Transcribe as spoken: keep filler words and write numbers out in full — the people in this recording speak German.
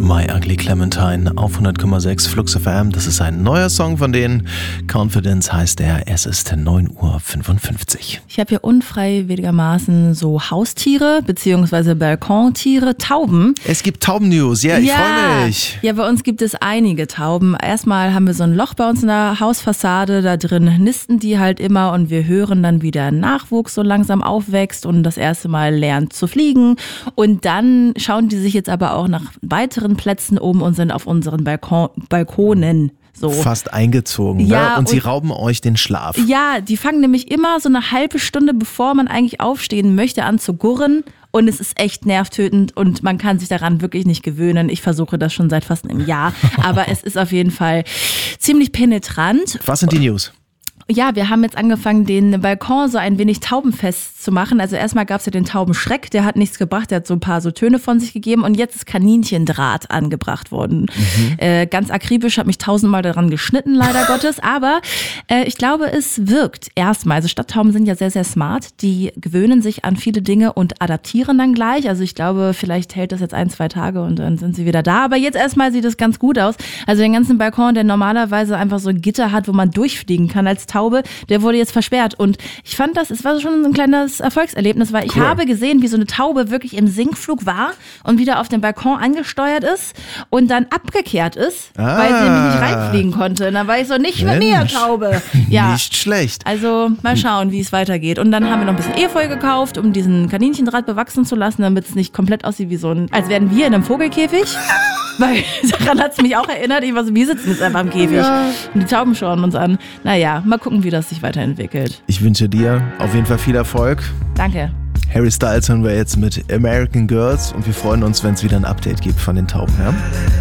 My Ugly Clementine auf hundert Komma sechs Flux F M. Das ist ein neuer Song von denen. Confidence heißt er. Es ist neun Uhr fünfundfünfzig. Ich habe hier unfreiwilligermaßen so Haustiere bzw. Balkontiere, Tauben. Es gibt Tauben-News. Ja, ich ja. freue mich. Ja, bei uns gibt es einige Tauben. Erstmal haben wir so ein Loch bei uns in der Hausfassade. Da drin nisten die halt immer und wir hören dann, wie der Nachwuchs so langsam aufwächst und das erste Mal lernt zu fliegen. Und dann schauen die sich jetzt aber auch nach weiteren Plätzen um und sind auf unseren Balkon, Balkonen. So. Fast eingezogen, ja, ne? Und sie und, rauben euch den Schlaf. Ja, die fangen nämlich immer so eine halbe Stunde, bevor man eigentlich aufstehen möchte, an zu gurren. Und es ist echt nervtötend und man kann sich daran wirklich nicht gewöhnen. Ich versuche das schon seit fast einem Jahr, aber es ist auf jeden Fall ziemlich penetrant. Was sind die News? Ja, wir haben jetzt angefangen, den Balkon so ein wenig taubenfest zu machen. Also erstmal gab es ja den Taubenschreck, der hat nichts gebracht, der hat so ein paar so Töne von sich gegeben und jetzt ist Kaninchendraht angebracht worden. Mhm. Äh, ganz akribisch, habe mich tausendmal daran geschnitten, leider Gottes, aber äh, ich glaube, es wirkt erstmal. Also Stadttauben sind ja sehr, sehr smart, die gewöhnen sich an viele Dinge und adaptieren dann gleich. Also ich glaube, vielleicht hält das jetzt ein, zwei Tage und dann sind sie wieder da, aber jetzt erstmal sieht es ganz gut aus. Also den ganzen Balkon, der normalerweise einfach so ein Gitter hat, wo man durchfliegen kann als Taube, der wurde jetzt versperrt und ich fand das, es war schon ein kleines Erfolgserlebnis, weil ich cool. habe gesehen, wie so eine Taube wirklich im Sinkflug war und wieder auf dem Balkon angesteuert ist und dann abgekehrt ist, ah. weil sie nämlich nicht reinfliegen konnte. Und dann war ich so, nicht mit mir, Taube. Ja. Nicht schlecht. Also mal schauen, wie es weitergeht. Und dann haben wir noch ein bisschen Efeu gekauft, um diesen Kaninchendraht bewachsen zu lassen, damit es nicht komplett aussieht wie so ein, als wären wir in einem Vogelkäfig. Weil daran hat es mich auch erinnert, ich war so, wir sitzen jetzt einfach im Käfig ja. und die Tauben schauen uns an. Naja, mal gucken, wie das sich weiterentwickelt. Ich wünsche dir auf jeden Fall viel Erfolg. Danke. Harry Styles hören wir jetzt mit American Girls und wir freuen uns, wenn es wieder ein Update gibt von den Tauben. Ja?